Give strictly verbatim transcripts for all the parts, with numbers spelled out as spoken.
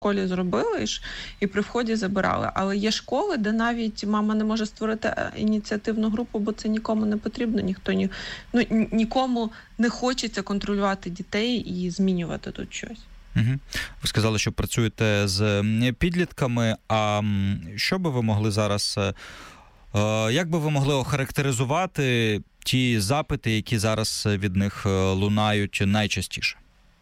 школі зробили і при вході забирали. Але є школи, де навіть мама не може створити ініціативну групу, бо це нікому не потрібно, ніхто ні, ну, нікому не хочеться контролювати дітей і змінювати тут щось. Угу. Ви сказали, що працюєте з підлітками, а що би ви могли зараз, як би ви могли охарактеризувати ті запити, які зараз від них лунають найчастіше?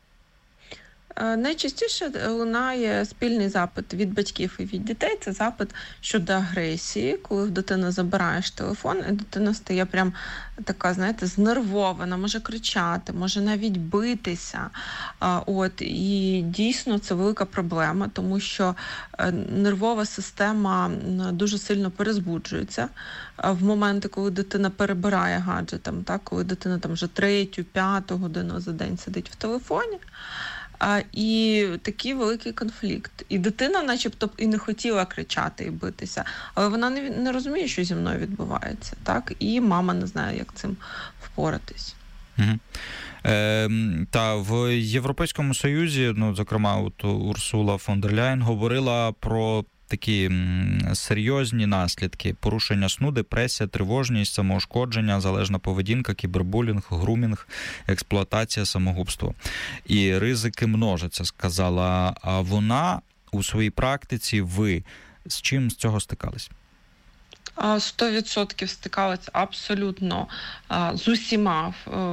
Найчастіше лунає спільний запит від батьків і від дітей. Це запит щодо агресії, коли в дитини забираєш телефон, і дитина стає прям така, знаєте, знервована, може кричати, може навіть битися. От, і дійсно це велика проблема, тому що нервова система дуже сильно перезбуджується в моменти, коли дитина перебирає гаджетом, так, коли дитина там вже третю, п'яту годину за день сидить в телефоні. А, і такий великий конфлікт. І дитина начебто і не хотіла кричати і битися, але вона не, не розуміє, що зі мною відбувається. Так? І мама не знає, як цим впоратись. Угу. Е, та в Європейському Союзі, ну, зокрема, от Урсула фон дер Ляєн говорила про такі серйозні наслідки: порушення сну, депресія, тривожність, самоушкодження, залежна поведінка, кібербулінг, грумінг, експлуатація, самогубство. І ризики множаться, сказала вона. У своїй практиці ви з чим з цього стикались? Сто відсотків стикалася абсолютно з усіма,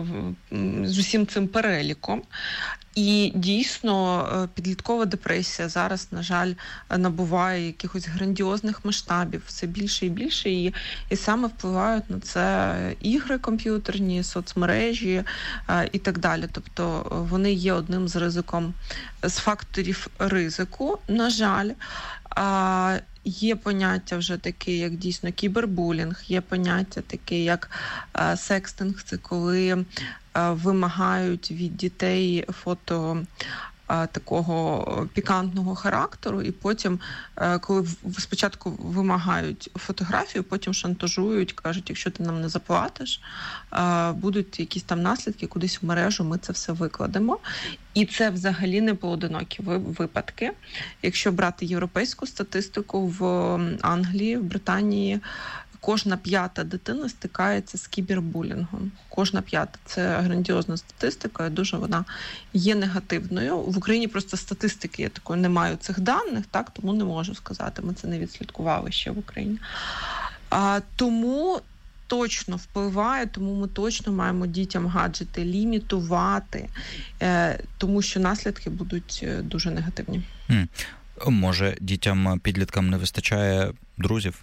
з усім цим переліком. І дійсно підліткова депресія зараз, на жаль, набуває якихось грандіозних масштабів, все більше і більше, і, і саме впливають на це ігри комп'ютерні, соцмережі і так далі. Тобто вони є одним з ризиком, з факторів ризику, на жаль. А, є поняття вже таке, як дійсно кібербулінг, є поняття таке, як а, секстинг, це коли а, вимагають від дітей фото а, такого пікантного характеру, і потім, а, коли спочатку вимагають фотографію, потім шантажують, кажуть, якщо ти нам не заплатиш, а, будуть якісь там наслідки, кудись в мережу ми це все викладемо. І це взагалі не поодинокі випадки. Якщо брати європейську статистику, в Англії, в Британії кожна п'ята дитина стикається з кібербулінгом. Кожна п'ята. Це грандіозна статистика, і дуже вона є негативною. В Україні просто статистики, я такої не маю цих даних, так, тому не можу сказати. Ми це не відслідкували ще в Україні. А, тому точно впливає, тому ми точно маємо дітям гаджети лімітувати, е, тому що наслідки будуть дуже негативні. Mm. Може, дітям, підліткам не вистачає друзів?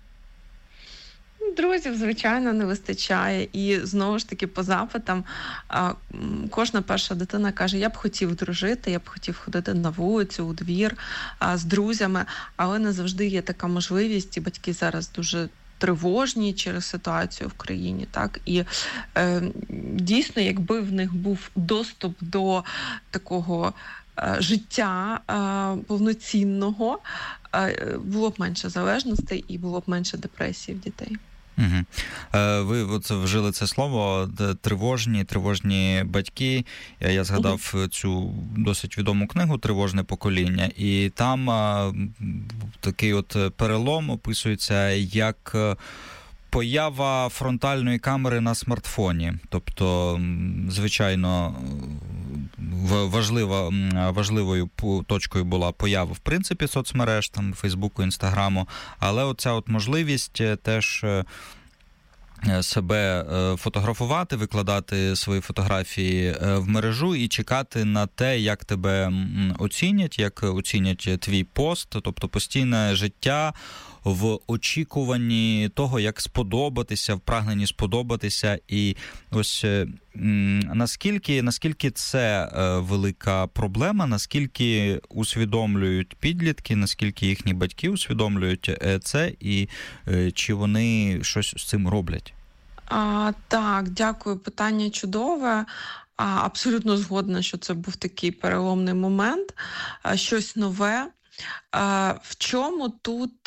Друзів, звичайно, не вистачає. І знову ж таки по запитам кожна перша дитина каже, я б хотів дружити, я б хотів ходити на вулицю, у двір з друзями, але не завжди є така можливість, і батьки зараз дуже тривожні через ситуацію в країні, так, і е, дійсно, якби в них був доступ до такого е, життя е, повноцінного, е, було б менше залежностей і було б менше депресії в дітей. Угу. Ви от вжили це слово «тривожні», «тривожні батьки». Я згадав угу. цю досить відому книгу «Тривожне покоління», і там а, такий от перелом описується як поява фронтальної камери на смартфоні. Тобто, звичайно, важлива, важливою точкою була поява, в принципі, соцмереж, там, Фейсбуку, Інстаграму, але оця от можливість теж себе фотографувати, викладати свої фотографії в мережу і чекати на те, як тебе оцінять, як оцінять твій пост, тобто постійне життя в очікуванні того, як сподобатися, в прагненні сподобатися. І ось наскільки, наскільки це велика проблема, наскільки усвідомлюють підлітки, наскільки їхні батьки усвідомлюють це, і чи вони щось з цим роблять? А, так, дякую. Питання чудове. А, абсолютно згодна, що це був такий переломний момент, а, щось нове. В чому тут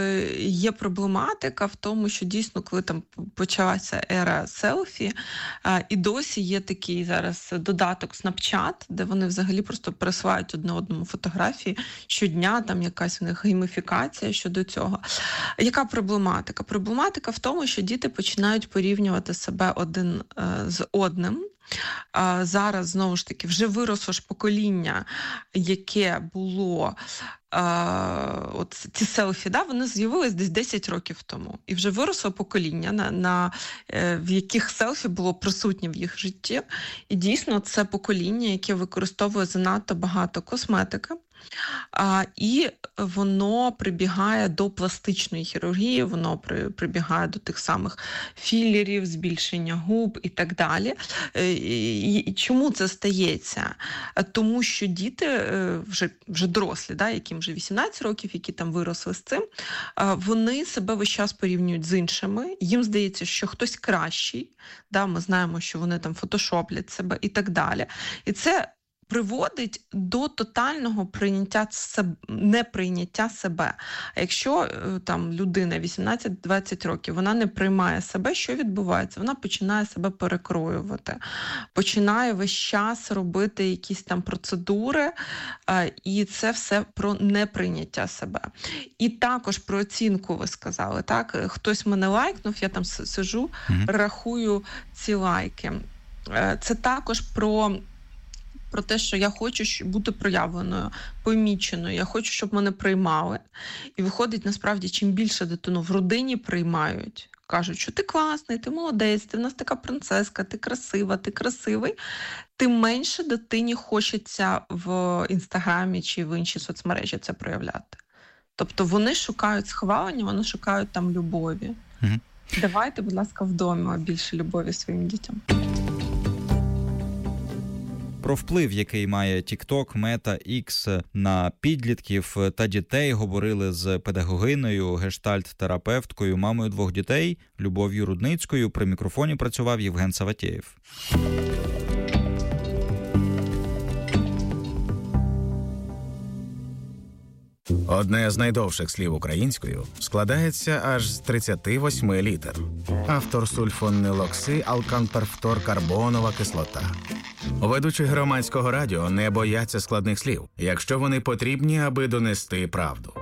є проблематика? В тому, що дійсно, коли там почалася ера селфі, і досі є такий зараз додаток Snapchat, де вони взагалі просто пересилають одне одному фотографії щодня, там якась у них гейміфікація щодо цього. Яка проблематика? Проблематика в тому, що діти починають порівнювати себе один з одним. А зараз, знову ж таки, вже виросло ж покоління, яке було, а, от ці селфі, да, вони з'явились десь десять років тому. І вже виросло покоління, на, на, в яких селфі було присутнє в їх житті. І дійсно це покоління, яке використовує занадто багато косметики. А, і воно прибігає до пластичної хірургії, воно при, прибігає до тих самих філерів, збільшення губ і так далі. І, і чому це стається? Тому що діти, вже, вже дорослі, да, яким вже вісімнадцять років, які там виросли з цим, вони себе весь час порівнюють з іншими. Їм здається, що хтось кращий, да, ми знаємо, що вони там фотошоплять себе і так далі. І це приводить до тотального прийняття себе, неприйняття себе. А якщо там людина вісімнадцять-двадцять років, вона не приймає себе, що відбувається? Вона починає себе перекроювати, починає весь час робити якісь там процедури, і це все про неприйняття себе. І також про оцінку ви сказали, так? Хтось мене лайкнув, я там сижу, mm-hmm. рахую ці лайки. Це також про про те, що я хочу бути проявленою, поміченою, я хочу, щоб мене приймали. І виходить, насправді, чим більше дитину в родині приймають, кажуть, що ти класний, ти молодець, ти в нас така принцеска, ти красива, ти красивий, тим менше дитині хочеться в Інстаграмі чи в іншій соцмережі це проявляти. Тобто вони шукають схвалення, вони шукають там любові. Угу. Давайте, будь ласка, вдома більше любові своїм дітям. Про вплив, який має TikTok, Meta, X на підлітків та дітей, говорили з педагогиною, гештальт-терапевткою, мамою двох дітей Любов'ю Рудницькою. При мікрофоні працював Євген Саватєєв. Одне з найдовших слів українською складається аж з тридцяти восьми літер. Автор сульфонилокси алканперфторкарбонова кислота. Ведучі громадського радіо не бояться складних слів, якщо вони потрібні, аби донести правду.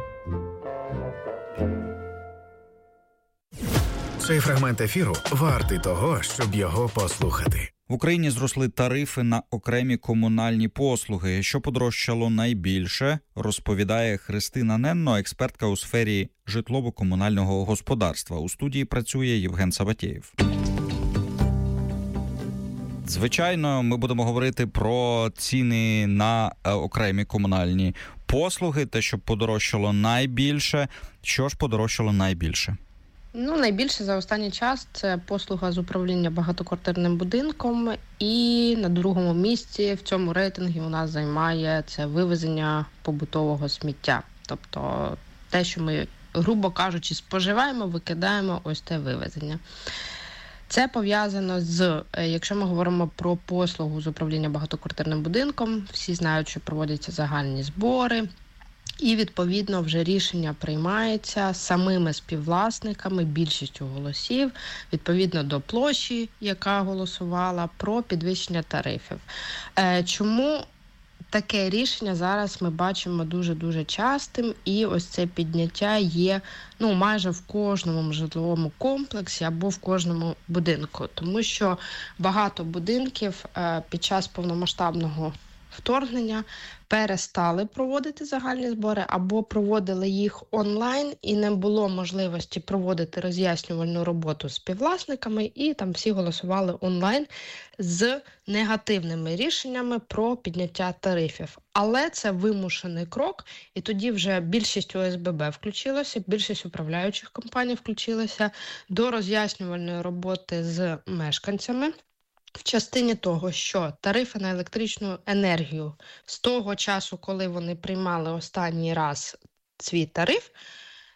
Цей фрагмент ефіру вартий того, щоб його послухати. В Україні зросли тарифи на окремі комунальні послуги. Що подорожчало найбільше, розповідає Христина Ненно, експертка у сфері житлово-комунального господарства. У студії працює Євген Саватєєв. Звичайно, ми будемо говорити про ціни на окремі комунальні послуги, те, що подорожчало найбільше. Що ж подорожчало найбільше? Ну, найбільше за останній час це послуга з управління багатоквартирним будинком, і на другому місці в цьому рейтингі у нас займає це вивезення побутового сміття. Тобто те, що ми, грубо кажучи, споживаємо, викидаємо, ось те вивезення. Це пов'язано з, якщо ми говоримо про послугу з управління багатоквартирним будинком, всі знають, що проводяться загальні збори, і, відповідно, вже рішення приймається самими співвласниками, більшістю голосів, відповідно до площі, яка голосувала, про підвищення тарифів. Чому таке рішення зараз ми бачимо дуже-дуже частим, і ось це підняття є ну, майже в кожному житловому комплексі або в кожному будинку. Тому що багато будинків під час повномасштабного вторгнення перестали проводити загальні збори або проводили їх онлайн, і не було можливості проводити роз'яснювальну роботу з співвласниками, і там всі голосували онлайн з негативними рішеннями про підняття тарифів. Але це вимушений крок, і тоді вже більшість О С Б Б включилося, більшість управляючих компаній включилося до роз'яснювальної роботи з мешканцями. В частині того, що тарифи на електричну енергію з того часу, коли вони приймали останній раз свій тариф,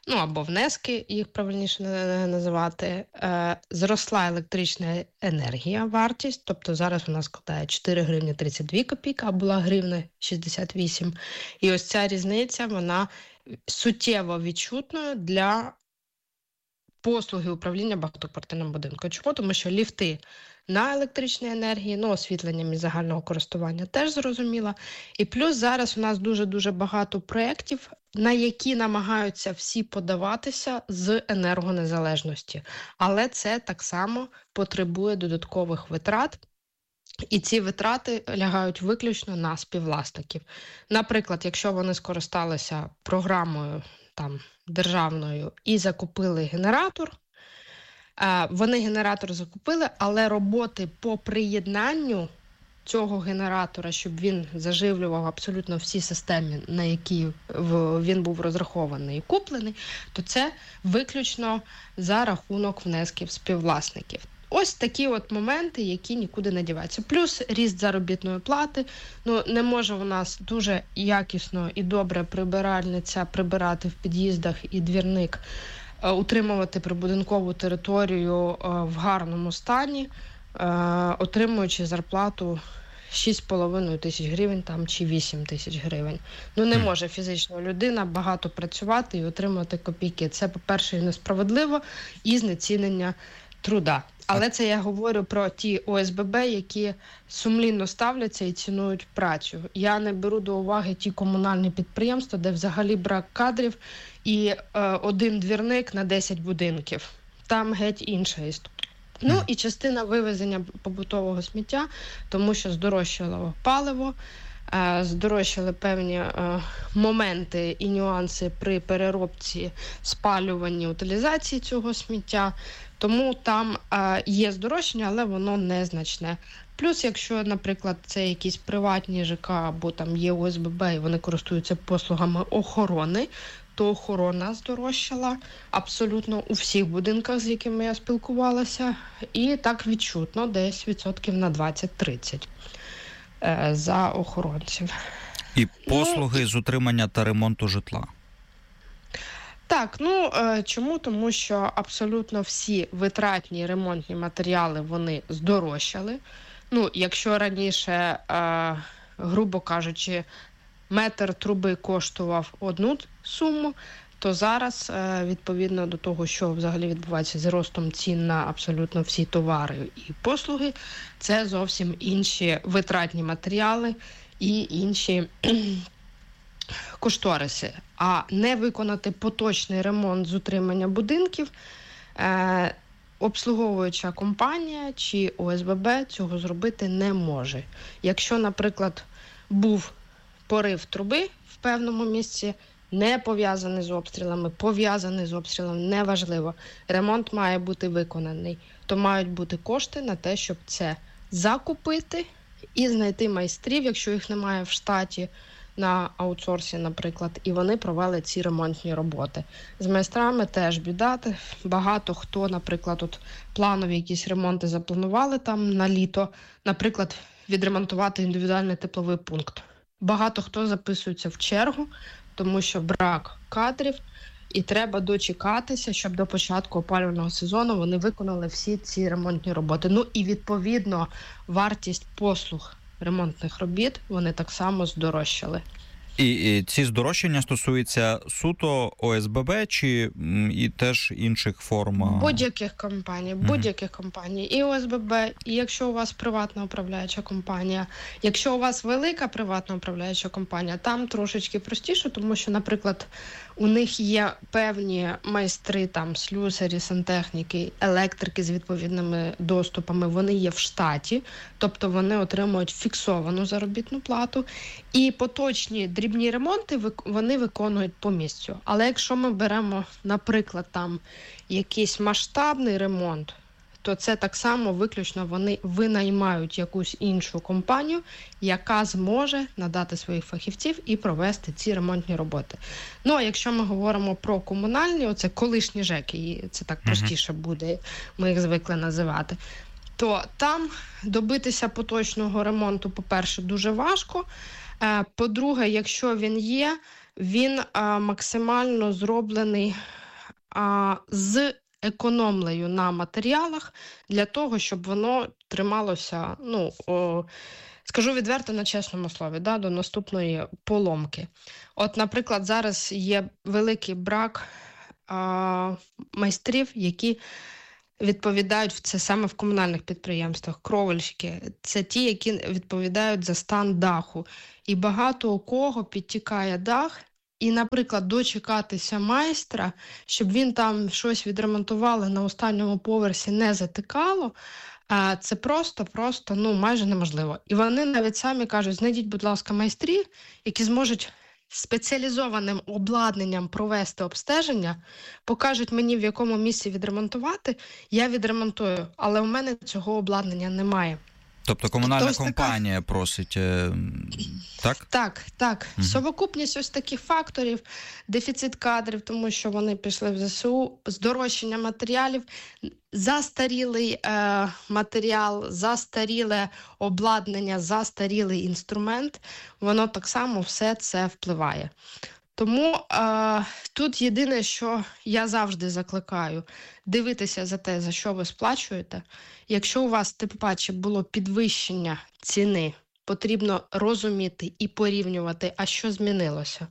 ну або внески, їх правильніше називати, е, зросла електрична енергія, вартість, тобто зараз вона складає чотири гривні тридцять дві копійки, а була гривня шістдесят вісім. І ось ця різниця, вона суттєво відчутною для послуги управління багатоквартирним будинком. Чому? Тому що ліфти на електричній енергії, ну, освітленням із загального користування теж зрозуміло. І плюс зараз у нас дуже-дуже багато проєктів, на які намагаються всі подаватися з енергонезалежності. Але це так само потребує додаткових витрат, і ці витрати лягають виключно на співвласників. Наприклад, якщо вони скористалися програмою там державною і закупили генератор, вони генератор закупили, але роботи по приєднанню цього генератора, щоб він заживлював абсолютно всі системи, на які він був розрахований і куплений, то це виключно за рахунок внесків співвласників. Ось такі от моменти, які нікуди не діваються. Плюс ріст заробітної плати. Ну, не може у нас дуже якісно і добре прибиральниця прибирати в під'їздах і двірник, утримувати прибудинкову територію в гарному стані, отримуючи зарплату шість з половиною тисяч гривень там, чи вісім тисяч гривень. Ну, не може фізична людина багато працювати і отримувати копійки. Це, по-перше, несправедливо і знецінення труда. Але це я говорю про ті О С Б Б, які сумлінно ставляться і цінують працю. Я не беру до уваги ті комунальні підприємства, де взагалі брак кадрів і е, один двірник на десять будинків. Там геть інша історія. Ну і частина вивезення побутового сміття, тому що здорожчало паливо, е, здорожчали певні е, моменти і нюанси при переробці, спалюванні, утилізації цього сміття. Тому там е, є здорожчання, але воно незначне. Плюс, якщо, наприклад, це якісь приватні Ж К або там є О С Б Б і вони користуються послугами охорони, то охорона здорожчала абсолютно у всіх будинках, з якими я спілкувалася. І так відчутно, десь відсотків на двадцять-тридцять е, за охоронців. І послуги ну, з утримання та ремонту житла. Так, ну чому? Тому що абсолютно всі витратні ремонтні матеріали, вони здорожчали. Ну, якщо раніше, е, грубо кажучи, метр труби коштував одну суму, то зараз, е, відповідно до того, що взагалі відбувається з ростом цін на абсолютно всі товари і послуги, це зовсім інші витратні матеріали і інші кошториси. А не виконати поточний ремонт з утримання будинків е, обслуговуюча компанія чи О С Б Б цього зробити не може. Якщо, наприклад, був порив труби в певному місці, не пов'язаний з обстрілами, пов'язаний з обстрілами, неважливо. Ремонт має бути виконаний. То мають бути кошти на те, щоб це закупити і знайти майстрів, якщо їх немає в штаті, на аутсорсі, наприклад, і вони провели ці ремонтні роботи. З майстрами теж біда. Багато хто, наприклад, от планові якісь ремонти запланували там на літо, наприклад, відремонтувати індивідуальний тепловий пункт. Багато хто записується в чергу, тому що брак кадрів, і треба дочекатися, щоб до початку опалювального сезону вони виконали всі ці ремонтні роботи. Ну і, відповідно, вартість послуг ремонтних робіт, вони так само здорожчали. І, і ці здорожчання стосуються суто О С Б Б чи і теж інших форм? Будь-яких компаній, будь-яких mm-hmm. компаній. І О С Б Б, і якщо у вас приватна управляюча компанія. Якщо у вас велика приватна управляюча компанія, там трошечки простіше, тому що, наприклад, у них є певні майстри, там, слюсарі, сантехніки, електрики з відповідними доступами, вони є в штаті, тобто вони отримують фіксовану заробітну плату. І поточні дрібні ремонти вони виконують по місцю. Але якщо ми беремо, наприклад, там якийсь масштабний ремонт, то це так само виключно вони винаймають якусь іншу компанію, яка зможе надати своїх фахівців і провести ці ремонтні роботи. Ну, а якщо ми говоримо про комунальні, оце колишні ЖЕКи, це так простіше буде, ми їх звикли називати, то там добитися поточного ремонту, по-перше, дуже важко. По-друге, якщо він є, він а, максимально зроблений а, з економлею на матеріалах для того, щоб воно трималося, ну, о, скажу відверто, на чесному слові, да, до наступної поломки. От, наприклад, зараз є великий брак а, майстрів, які відповідають, це саме в комунальних підприємствах, кровельщики. Це ті, які відповідають за стан даху. І багато у кого підтікає дах, і, наприклад, дочекатися майстра, щоб він там щось відремонтували на останньому поверсі, не затикало, це просто-просто, ну, майже неможливо. І вони навіть самі кажуть, знайдіть, будь ласка, майстрів, які зможуть спеціалізованим обладнанням провести обстеження, покажуть мені, в якому місці відремонтувати, я відремонтую, але у мене цього обладнання немає. Тобто комунальна Тобто, компанія така... просить, так? Так, так. Угу. Совокупність ось таких факторів, дефіцит кадрів, тому що вони пішли в ЗСУ, здорожчання матеріалів, застарілий е, матеріал, застаріле обладнання, застарілий інструмент, воно так само все це впливає. Тому е, тут єдине, що я завжди закликаю, дивитися за те, за що ви сплачуєте. Якщо у вас, тим паче, було підвищення ціни, потрібно розуміти і порівнювати, а що змінилося.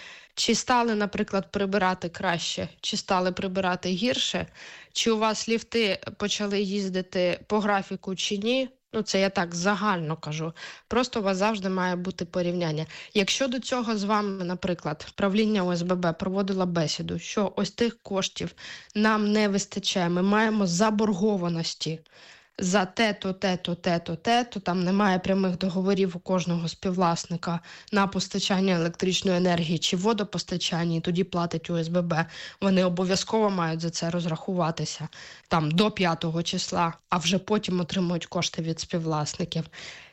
Чи стали, наприклад, прибирати краще, чи стали прибирати гірше, чи у вас ліфти почали їздити по графіку чи ні. Ну, це я так загально кажу. Просто у вас завжди має бути порівняння. Якщо до цього з вами, наприклад, правління О С Б Б проводило бесіду, що ось тих коштів нам не вистачає, ми маємо заборгованості за те-то, те-то, те-то, те-то, там немає прямих договорів у кожного співвласника на постачання електричної енергії чи водопостачання, і тоді платить О С Б Б. Вони обов'язково мають за це розрахуватися там до п'ятого числа, а вже потім отримують кошти від співвласників.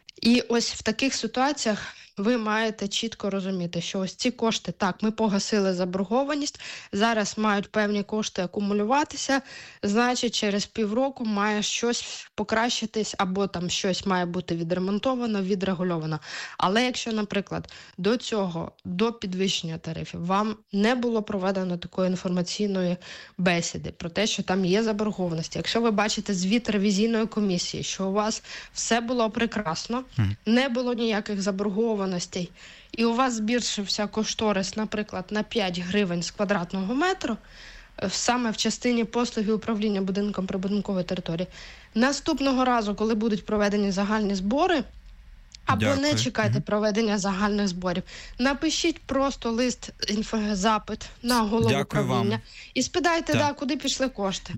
І ось в таких ситуаціях ви маєте чітко розуміти, що ось ці кошти, так, ми погасили заборгованість, зараз мають певні кошти акумулюватися, значить через півроку має щось покращитись або там щось має бути відремонтовано, відрегульовано. Але якщо, наприклад, до цього, до підвищення тарифів, вам не було проведено такої інформаційної бесіди про те, що там є заборгованості, якщо ви бачите звіт ревізійної комісії, що у вас все було прекрасно, не було ніяких заборгованостей, і у вас збільшився кошторис, наприклад, на п'ять гривень з квадратного метру, саме в частині послуги управління будинком прибудинкової території. Наступного разу, коли будуть проведені загальні збори, або Дякую. не чекайте угу. проведення загальних зборів, напишіть просто лист, інфозапит на голову Дякую управління вам. і спитайте, да, куди пішли кошти.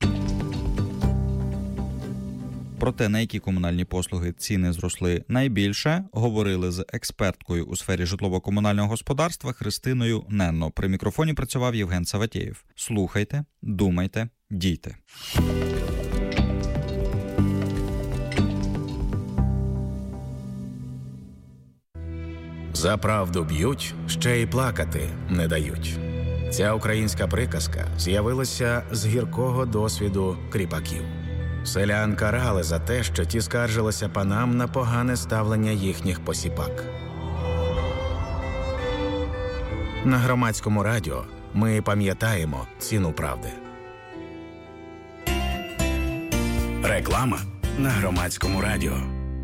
Про те, на які комунальні послуги ціни зросли найбільше, говорили з експерткою у сфері житлово-комунального господарства Христиною Ненно. При мікрофоні працював Євген Саватєєв. Слухайте, думайте, дійте. За правду б'ють, ще й плакати не дають. Ця українська приказка з'явилася з гіркого досвіду кріпаків. Селян карали за те, що ті скаржилися панам на погане ставлення їхніх посіпак. На громадському радіо ми пам'ятаємо ціну правди. Реклама на громадському радіо.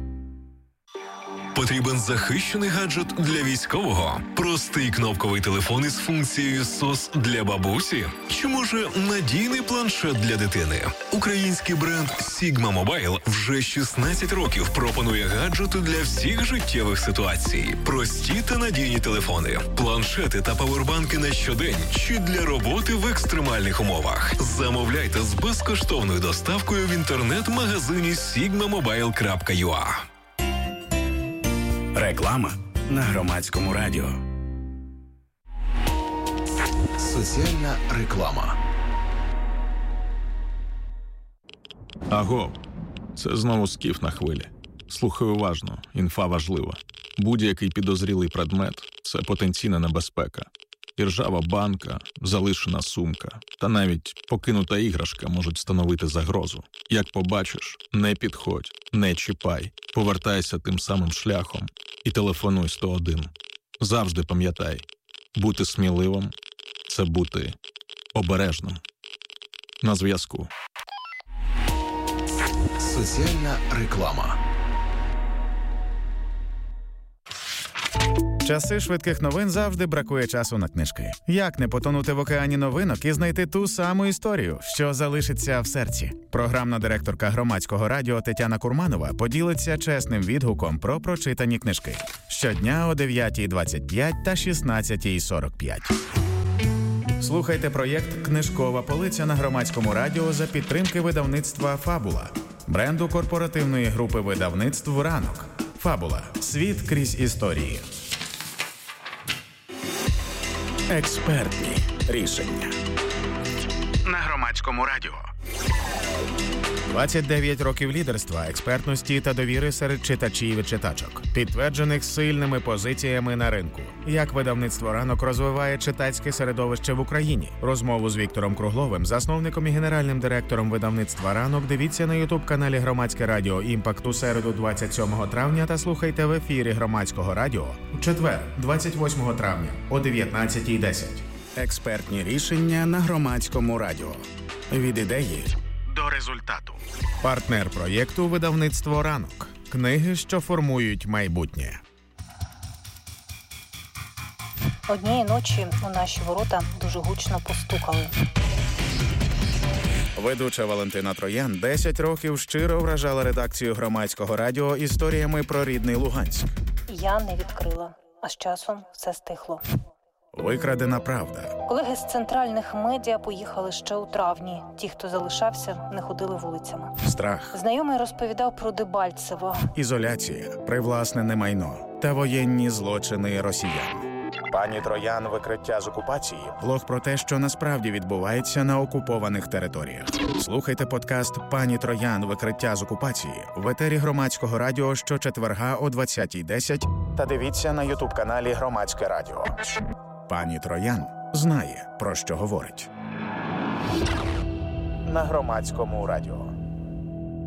Потрібен захищений гаджет для військового? Простий кнопковий телефон із функцією ес о ес для бабусі? Чи, може, надійний планшет для дитини? Український бренд Sigma Mobile вже шістнадцять років пропонує гаджети для всіх життєвих ситуацій. Прості та надійні телефони, планшети та павербанки на щодень чи для роботи в екстремальних умовах. Замовляйте з безкоштовною доставкою в інтернет-магазині sigma mobile крапка ю а. Реклама на громадському радіо. Соціальна реклама. Аго, це знову скіф на хвилі. Слухай уважно, інфа важлива. Будь-який підозрілий предмет – це потенційна небезпека. Іржава банка, залишена сумка та навіть покинута іграшка можуть становити загрозу. Як побачиш, не підходь, не чіпай, повертайся тим самим шляхом і телефонуй сто один. Завжди пам'ятай, Бути сміливим – це бути обережним. На зв'язку. Соціальна реклама. В часи швидких новин завжди бракує часу на книжки. Як не потонути в океані новинок і знайти ту саму історію, що залишиться в серці? Програмна директорка Громадського радіо Тетяна Курманова поділиться чесним відгуком про прочитані книжки. Щодня о дев'ятій двадцять п'ять та шістнадцятій сорок п'ять. Слухайте проєкт «Книжкова полиця» на Громадському радіо за підтримки видавництва «Фабула», бренду корпоративної групи видавництв «Ранок». «Фабула. Світ крізь історії». Експертні рішення на Громадському радіо. двадцять дев'ять років лідерства, експертності та довіри серед читачів і читачок, підтверджених сильними позиціями на ринку. Як видавництво «Ранок» розвиває читацьке середовище в Україні? Розмову з Віктором Кругловим, засновником і генеральним директором видавництва «Ранок», дивіться на ютуб-каналі Громадське радіо «Імпакт» у середу двадцять сьомого травня та слухайте в ефірі Громадського радіо у четвер, двадцять восьмого травня о дев'ятнадцятій десять. Експертні рішення на Громадському радіо. Від ідеї до результату. Партнер проєкту видавництво «Ранок». Книги, що формують майбутнє. Однієї ночі у наші ворота дуже гучно постукали. Ведуча Валентина Троян десять років щиро вражала редакцію Громадського радіо історіями про рідний Луганськ. Я не відкрила, а з часом все стихло. Викрадена правда. Колеги з центральних медіа поїхали ще у травні. Ті, хто залишався, не ходили вулицями. Страх. Знайомий розповідав про Дебальцево. Ізоляція, привласнене майно та воєнні злочини росіян. Пані Троян. Викриття з окупації. Блог про те, що насправді відбувається на окупованих територіях. Слухайте подкаст «Пані Троян. Викриття з окупації» в етері Громадського радіо щочетверга о двадцятій десять та дивіться на ютуб-каналі Громадське радіо. Пані Троян знає, про що говорить. На Громадському радіо.